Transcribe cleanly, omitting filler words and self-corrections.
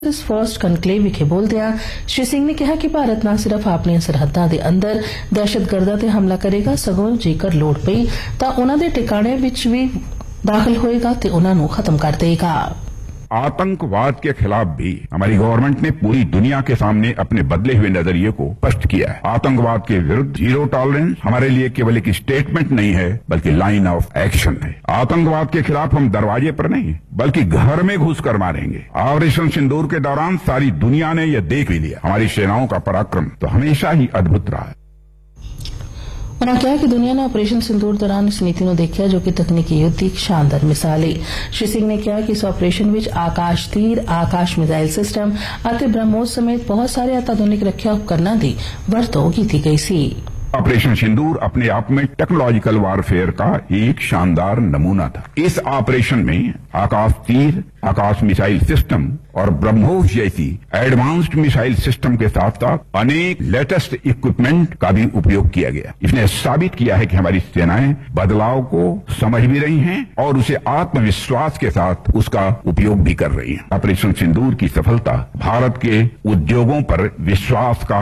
ਇਸ first conclave ਵਿਖੇ ਬੋਲਦਿਆਂ ਸ਼੍ਰੀ ਸਿੰਘ ਨੇ ਕਿਹਾ ਕਿ ਭਾਰਤ ਨਾ ਸਿਰਫ ਆਪਣੀਆਂ ਸਰਹੱਦਾਂ ਦੇ ਅੰਦਰ ਦਹਿਸ਼ਤਗਰਦਾਂ ਤੇ ਹਮਲਾ ਕਰੇਗਾ, ਸਗੋਂ ਜੇਕਰ ਲੋੜ ਪਈ ਤਾਂ ਉਨ੍ਹਾਂ ਦੇ ਟਿਕਾਣੇ ਵਿੱਚ ਵੀ दाखिल होएगा तो उन्होंने खत्म कर देगा। आतंकवाद के खिलाफ भी हमारी गवर्नमेंट ने पूरी दुनिया के सामने अपने बदले हुए नजरिए को स्पष्ट किया है। आतंकवाद के विरुद्ध जीरो टॉलरेंस हमारे लिए केवल एक स्टेटमेंट नहीं है, बल्कि लाइन ऑफ एक्शन है। आतंकवाद के खिलाफ हम दरवाजे पर नहीं बल्कि घर में घुसकर मारेंगे। ऑपरेशन सिंदूर के दौरान सारी दुनिया ने यह देख भी लिया। हमारी सेनाओं का पराक्रम तो हमेशा ही अद्भुत रहा है। उन्होंने कहा कि दुनिया ने ऑपरेशन सिंदूर दौरान इस नीति को देखा जो कि तकनीकी युद्ध की शानदार मिसाल है। श्री सिंह ने कहा कि इस ऑपरेशन में आकाश तीर, आकाश मिसाइल सिस्टम और ब्रह्मोस समेत बहुत सारे अत्याधुनिक रक्षा उपकरणों की वरतों की गई सी। ऑपरेशन सिंदूर अपने आप में टेक्नोलॉजिकल वारफेयर का एक शानदार नमूना था। इस ऑपरेशन में आकाश तीर, आकाश मिसाइल सिस्टम और ब्रह्मोस जैसी एडवांस्ड मिसाइल सिस्टम के साथ साथ अनेक लेटेस्ट इक्विपमेंट का भी उपयोग किया गया। इसने साबित किया है कि हमारी सेनाएं बदलाव को समझ भी रही हैं और उसे आत्मविश्वास के साथ उसका उपयोग भी कर रही हैं। ऑपरेशन सिंदूर की सफलता भारत के उद्योगों पर विश्वास का